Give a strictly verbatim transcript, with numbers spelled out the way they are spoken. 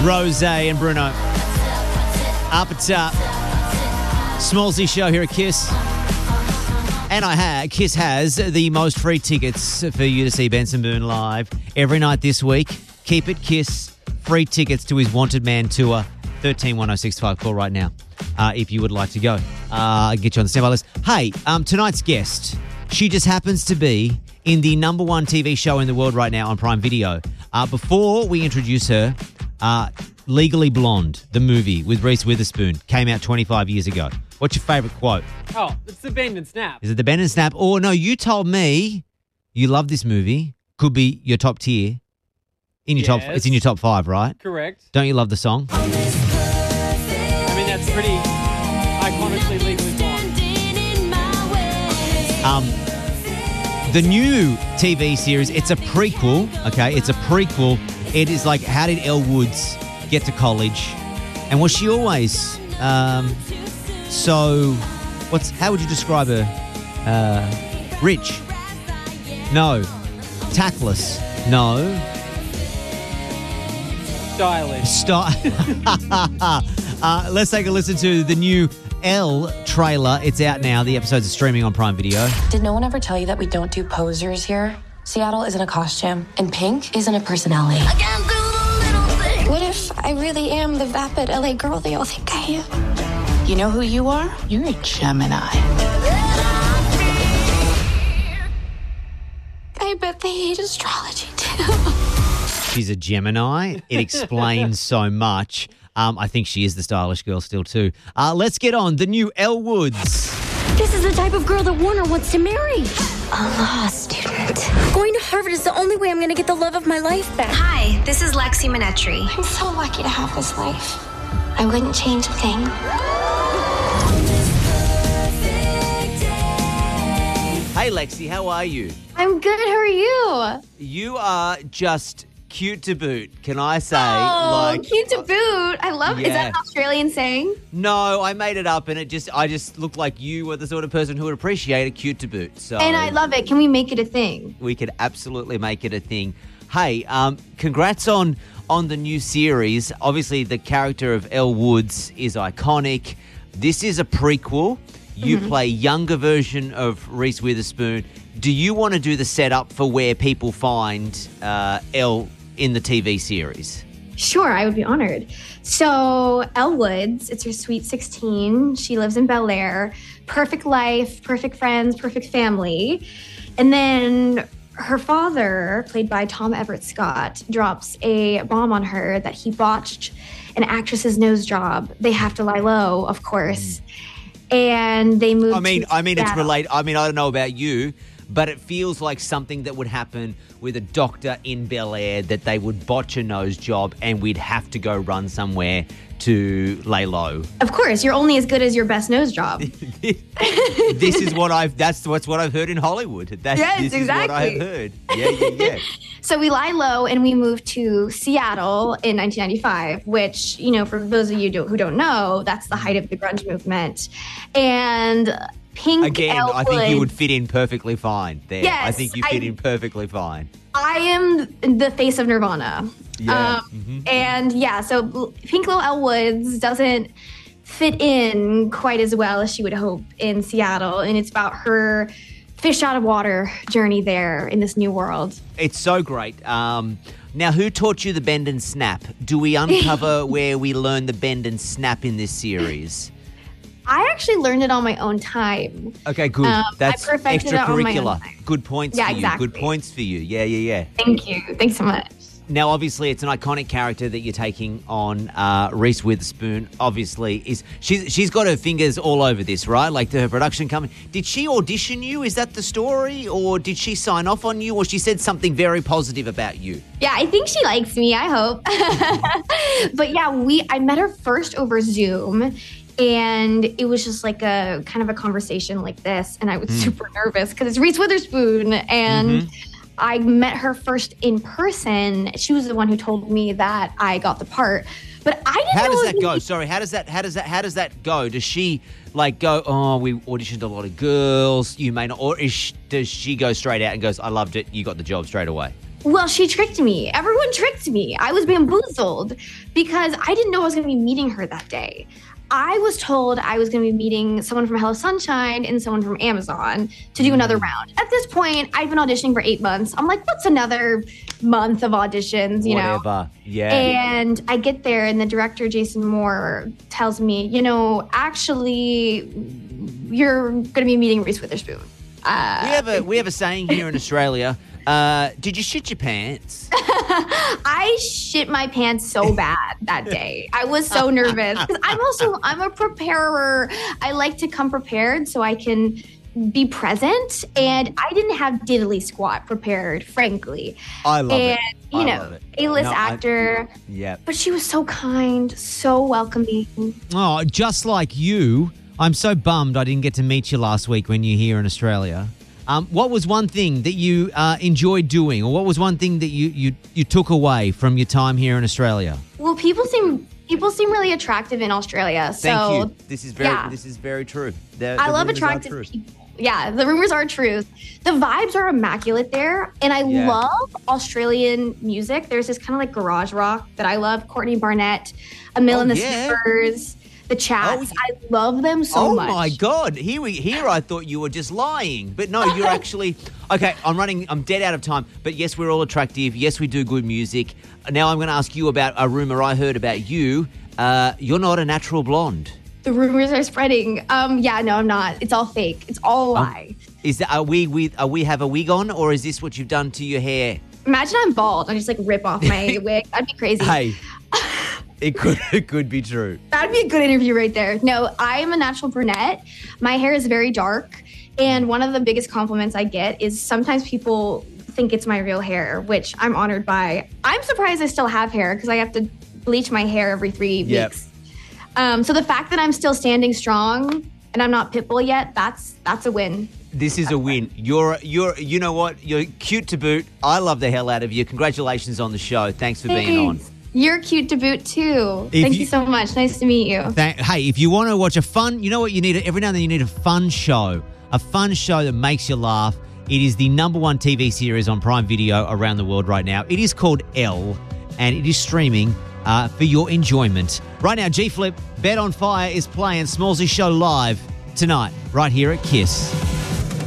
Rose and Bruno. Up at top. Smallsy show here at Kiss. And I ha- Kiss has the most free tickets for you to see Benson Boone live every night this week. Keep it Kiss. Free tickets to his Wanted Man tour. one three one oh six five. Call right now uh, if you would like to go. Uh, I'll get you on the standby list. Hey, um, tonight's guest, she just happens to be in the number one T V show in the world right now on Prime Video. Uh, before we introduce her, uh, Legally Blonde, the movie with Reese Witherspoon, came out twenty-five years ago. What's your favourite quote? Oh, it's the Bend and Snap. Is it the Bend and Snap? Or no, you told me you love this movie. Could be your top tier. In your Yes. top, it's in your top five, right? Correct. Don't you love the song? I mean, that's pretty iconically Legally Blonde. Um, the new T V series, it's a prequel, okay? It's a prequel. It is like, how did Elle Woods get to college? And was she always um, so, what's, how would you describe her? Uh, rich? No. Tactless? No. Stylish. Stop. uh, let's take a listen to the new Elle trailer. It's out now. The episodes are streaming on Prime Video. Did no one ever tell you that we don't do posers here? Seattle isn't a costume, and pink isn't a personality. I can't do the little thing. What if I really am the vapid L A girl they all think I am? You know who you are? You're a Gemini. I bet they hate astrology too. She's a Gemini. It explains so much. Um, I think she is the stylish girl still too. Uh, let's get on. The new Elle Woods. This is the type of girl that Warner wants to marry. A law student. Going to Harvard is the only way I'm going to get the love of my life back. Hi, this is Lexi Minetri. I'm so lucky to have this life. I wouldn't change a thing. Hey, Lexi, how are you? I'm good. How are you? You are just cute to boot, can I say? Oh, like, cute to boot. I love. Is Yeah. that an Australian saying? No, I made it up, and it just I just looked like you were the sort of person who would appreciate a cute to boot. So, And I love it. Can we make it a thing? we could absolutely make it a thing. Hey, um, congrats on on the new series. Obviously, the character of Elle Woods is iconic. This is a prequel. You Mm-hmm. play a younger version of Reese Witherspoon. Do you want to do the setup for where people find uh, Elle in the T V series? Sure, I would be honored. So, Elle Woods, it's her sweet sixteen. She lives in Bel Air. Perfect life, perfect friends, perfect family. And then her father, played by Tom Everett Scott, drops a bomb on her that he botched an actress's nose job. They have to lie low, of course. And they moved I mean, to I mean, it's Seattle. related. I mean, I don't know about you, but it feels like something that would happen with a doctor in Bel Air, that they would botch a nose job and we'd have to go run somewhere to lay low. Of course, you're only as good as your best nose job. This is what I've. That's what's what I've heard in Hollywood. That's, Yes, this is what I've exactly. heard. Yeah, yeah, yeah. So we lie low and we moved to Seattle in nineteen ninety-five, which, you know, for those of you do, who don't know, that's the height of the grunge movement. And Pink Again, Elle I think you would Woods- fit in perfectly fine there. I Yes, think you fit I- in perfectly fine. I am the face of Nirvana. Yeah. Um, Mhm. And yeah, so Pink Little Elle Woods doesn't fit in quite as well as she would hope in Seattle. And it's about her fish out of water journey there in this new world. It's so great. Um, now, who taught you the bend and snap? Do we uncover where we learn the bend and snap in this series? I actually learned it on my own time. Okay, good. Um, That's I perfected it on my own extracurricular. time. Good points Yeah, for you. exactly. Good points for you. Yeah, yeah, yeah. Thank you. Thanks so much. Now, obviously, it's an iconic character that you're taking on. Uh, Reese Witherspoon, obviously, is she's she's got her fingers all over this, right? Like her production company. Did she audition you? Is that the story, or did she sign off on you, or she said something very positive about you? Yeah, I think she likes me, I hope. But yeah, we I met her first over Zoom. And it was just like a kind of a conversation like this. And I was super nervous because it's Reese Witherspoon. And Mm-hmm. I met her first in person. She was the one who told me that I got the part. But I didn't How know does it that was go? gonna Sorry, how does that how does that how does that go? Does she like go, oh, we auditioned a lot of girls, you may not, or is she, does she go straight out and goes, I loved it, you got the job straight away? Well, she tricked me. Everyone tricked me. I was bamboozled because I didn't know I was going to be meeting her that day. I was told I was going to be meeting someone from Hello Sunshine and someone from Amazon to do another round. At this point, I've been auditioning for eight months. I'm like, what's another month of auditions, you Whatever. know? Yeah. And I get there and the director, Jason Moore, tells me, you know, actually, you're going to be meeting Reese Witherspoon. Uh, we have a we have a saying here in Australia. Uh, did you shit your pants? I shit my pants so bad that day. I was so nervous because I'm also I'm a preparer. I like to come prepared so I can be present, and I didn't have diddly squat prepared, frankly. I love and, it. you I know, love it. A-list No, I- actor. Yeah. But she was so kind, so welcoming. Oh, just like you, I'm so bummed I didn't get to meet you last week when you're here in Australia. Um, what was one thing that you uh, enjoyed doing, or what was one thing that you, you, you took away from your time here in Australia? Well, people seem people seem really attractive in Australia. So Thank you. This is very yeah. this is very true. The- I the love rumors are attractive true. people. Yeah, the rumors are true. The vibes are immaculate there. And I Yeah. love Australian music. There's this kind of like garage rock that I love. Courtney Barnett, Emil Oh, and the yeah. Snippers, the Chats. Oh, I love them so oh much. my God! Here we here. I thought you were just lying, but no, you're actually okay. I'm running. I'm dead out of time. But yes, we're all attractive. Yes, we do good music. Now I'm going to ask you about a rumor I heard about you. Uh, you're not a natural blonde. The rumors are spreading. Um, yeah, no, I'm not. It's all fake. It's all a lie. Is that are we with? Are we have a wig on, or is this what you've done to your hair? Imagine I'm bald. I just like rip off my wig. That'd be crazy. Hey, it could it could be true. That'd be a good interview right there. No, I am a natural brunette. My hair is very dark. And one of the biggest compliments I get is sometimes people think it's my real hair, which I'm honored by. I'm surprised I still have hair because I have to bleach my hair every three Yep. weeks. Um, so the fact that I'm still standing strong and I'm not Pitbull yet, that's that's a win. This is a win. You're you're you know what? You're cute to boot. I love the hell out of you. Congratulations on the show. Thanks for being on. Thanks. You're cute to boot too. If Thank you- you so much. Nice to meet you. Thank, hey, if you want to watch a fun, you know what you need? Every now and then you need a fun show. A fun show that makes you laugh. It is the number one T V series on Prime Video around the world right now. It is called Elle, and it is streaming uh, for your enjoyment. Right now, G Flip, Bet on Fire is playing Smallsy Show live tonight, right here at Kiss.